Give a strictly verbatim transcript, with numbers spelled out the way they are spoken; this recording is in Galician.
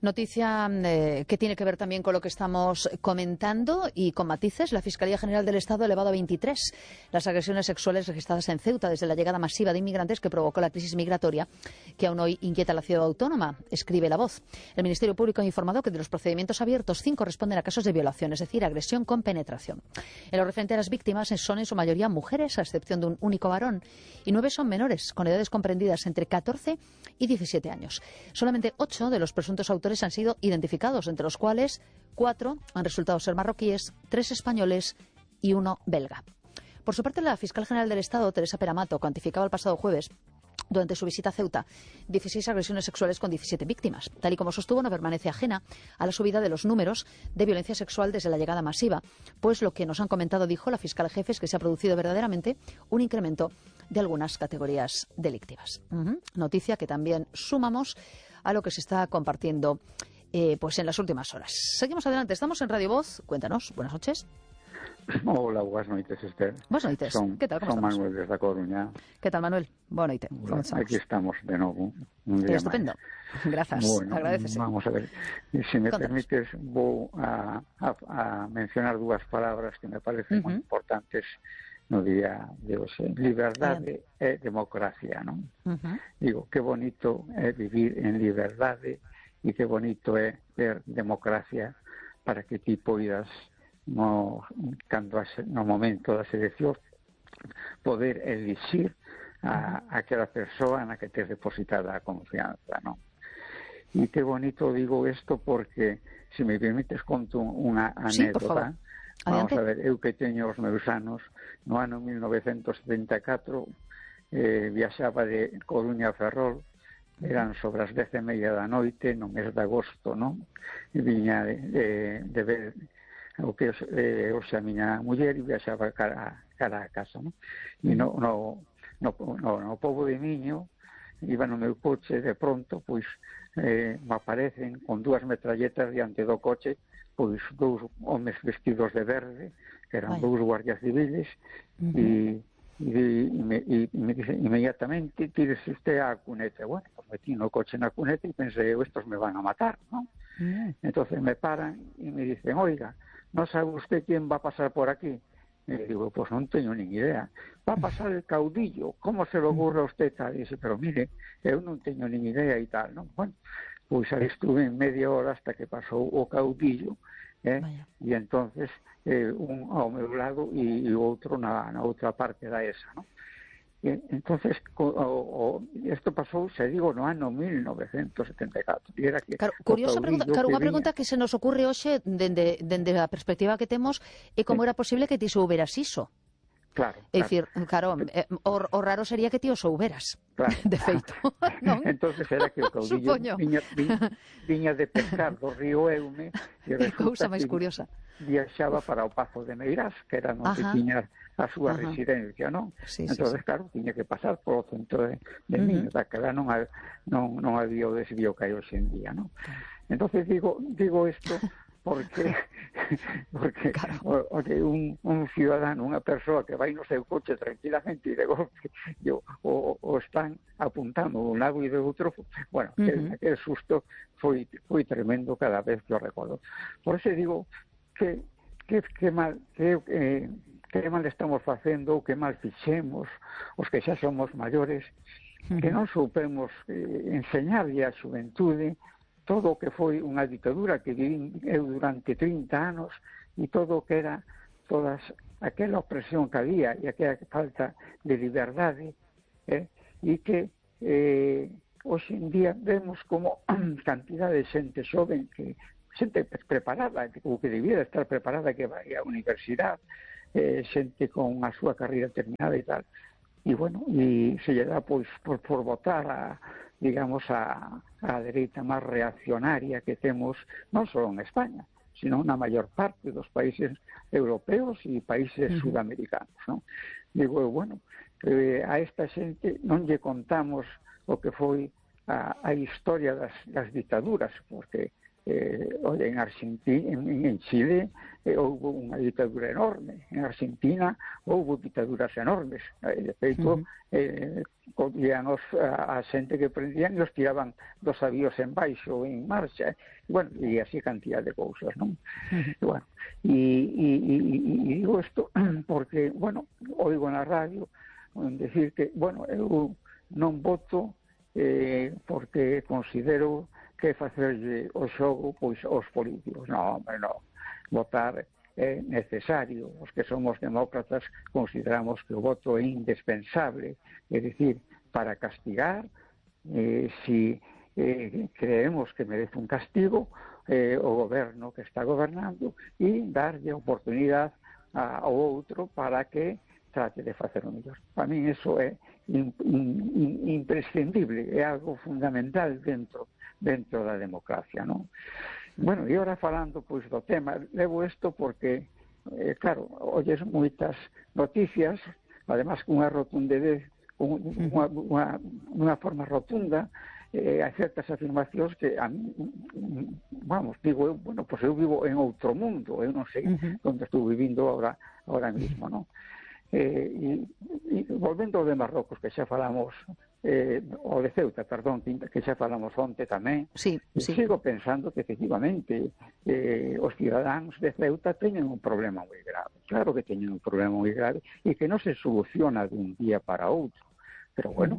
Noticia eh, que tiene que ver también con lo que estamos comentando y con matices. La Fiscalía General del Estado ha elevado a veintitrés las agresiones sexuales registradas en Ceuta desde la llegada masiva de inmigrantes que provocó la crisis migratoria que aún hoy inquieta a la ciudad autónoma, escribe La Voz. El Ministerio Público ha informado que de los procedimientos abiertos, cinco responden a casos de violación, es decir, agresión con penetración. En lo referente a las víctimas son en su mayoría mujeres, a excepción de un único varón, y nueve son menores, con edades comprendidas entre catorce y diecisiete años. Solamente ocho de los presuntos autores han sido identificados, entre los cuales cuatro han resultado ser marroquíes, tres españoles y uno belga. Por su parte, la fiscal general del Estado, Teresa Peramato, cuantificaba el pasado jueves, durante su visita a Ceuta, dieciséis agresiones sexuales con diecisiete víctimas. Tal y como sostuvo, no permanece ajena a la subida de los números de violencia sexual desde la llegada masiva, pues lo que nos han comentado, dijo la fiscal jefe, es que se ha producido verdaderamente un incremento de algunas categorías delictivas. Uh-huh. Noticia que también sumamos a lo que se está compartiendo eh, pues en las últimas horas. Seguimos adelante, estamos en Radio Voz. Cuéntanos, buenas noches. Hola, buenas noches, Esther. Buenas noches. Son, ¿Qué tal? ¿Cómo son estamos? Manuel desde A Coruña. ¿Qué tal, Manuel? Buenas noches. Bueno, aquí estamos de nuevo. Un día Estupendo. Más. Gracias. Bueno, agradecese. Vamos a ver. Si me Contanos. permites, voy a, a, a mencionar dos palabras que me parecen uh-huh. muy importantes no día de hoy. Liberdad e eh, democracia, ¿no? Uh-huh. Digo, qué bonito es vivir en liberdad y qué bonito es ver democracia para que ti poidas no, cando hace, no momento da selección poder elixir a, a aquela persoa na que tes depositada a confianza, non? E que bonito digo isto porque, se me permites, conto unha anécdota. Sí, vamos a ver, eu que teño os meus anos, no ano mil novecentos setenta e catro eh, viaxaba de Coruña a Ferrol, eran sobre as dez e media da noite, no mes de agosto, non? E viña de, de, de ver o que eh, hoxe a miña muller e viaxaba cara, cara a casa, non? E no, no, no, no, no pobo de Miño iba no meu coche, de pronto pois eh, me aparecen con dúas metralletas diante do coche, pois dous homes vestidos de verde, que eran Vaya. dous guardias civiles, uh-huh. e E, e, me, e me dice inmediatamente, tírese usted a cuneta. Bueno, pues metí no coche na cuneta e pensé, estos me van a matar, ¿no? Mm. Entonces me paran y me dicen, oiga, ¿no sabe usted quién va a pasar por aquí? Y le digo, pues no tengo ni idea. Va a pasar el caudillo, ¿cómo se le ocurre a usted tal? Y dice, pero mire, eu non teño ni idea e tal, ¿no? Bueno, pues ahí estuve en media hora hasta que pasó o caudillo, ¿eh? E entonces eh, un ao meu lado e, e outro na, na outra parte da esa, ¿no? E, entonces o, o, isto pasou, se digo, no ano mil novecentos setenta e catro. E era que claro, curiosa pregunta, claro, unha pregunta que se nos ocurre hoxe dende, dende a perspectiva que temos é como sí. era posible que ti souberas iso. Claro, é dicir, claro, eh, o, o raro sería que ti o souberas, claro. de feito. ¿Non? Entonces era que o caudillo viña, viña, viña de pescar do río Eume e resulta cousa máis curiosa. Viaxaba para o Pazo de Meirás, que era onde tiña a súa Ajá. residencia, non? Sí, entonces, sí, sí. claro, tiña que pasar polo centro de, de uh-huh. Miño, daquela non, non, non había o desvío que hai hoxe en día, non? Entonces digo, digo isto porque porque claro. o, o que un, un ciudadano, unha persoa que vai no seu coche tranquilamente e de golpe yo, o, o están apuntando de un lado e de outro, bueno, uh-huh. aquel, aquel susto foi, foi tremendo cada vez que o recordo. Por eso digo que, que, que mal que, eh, que mal estamos facendo ou que mal fixemos os que xa somos maiores, uh-huh. que non soupemos eh, enseñarlle a xuventude todo o que foi unha ditadura que viví eu durante trinta anos e todo o que era todas aquela opresión que había e aquela falta de liberdade, eh, e que eh, hoxe en día vemos como cantidad de xente xoven que xente preparada, ou que debiera estar preparada, que vai á universidade, eh, xente con a súa carreira terminada e tal, e bueno, e se lle dá pois por, por votar a digamos, a, a dereita máis reaccionaria que temos non só en España, sino na maior parte dos países europeos e países uh-huh. sudamericanos, non? Digo, bueno, eh, a esta xente non lle contamos o que foi a, a historia das, das ditaduras, porque Eh, oye, en Argentina, en, en Chile eh, houve unha ditadura enorme, en Argentina houve ditaduras enormes, eh, de feito, uh-huh. eh, cogían os, a, a xente que prendían e os tiraban dos avións en baixo, en marcha, e, bueno, e así cantidad de cousas, non? Uh-huh. E, bueno, e, e, e, e digo isto porque, bueno, oigo na radio decir que, bueno, eu non voto eh, porque considero que facerlle o xogo pois aos políticos. Non, hombre, non. Votar é necesario. Os que somos demócratas consideramos que o voto é indispensable, é dicir, para castigar, eh, si eh, creemos que merece un castigo eh, o goberno que está gobernando e darlle oportunidade ao outro para que trate de facer o mellor. Para mí iso é in, in, in, imprescindible, é algo fundamental dentro dentro da democracia, non? Bueno, e ora falando pois do tema, levo isto porque, eh, claro, olles moitas noticias, además con unha rotundidez, con unha, unha, unha forma rotunda, eh, hai certas afirmacións que a mí, vamos, digo eu, bueno, pois eu vivo en outro mundo, eu non sei uh-huh. onde estou vivindo agora, agora mismo, non? Eh, e, e volvendo ao de Marrocos, que xa falamos, eh, o de Ceuta, perdón, que xa falamos onte tamén, sí, sí. sigo pensando que efectivamente eh, os cidadáns de Ceuta teñen un problema moi grave, claro que teñen un problema moi grave e que non se soluciona de un día para outro, pero bueno,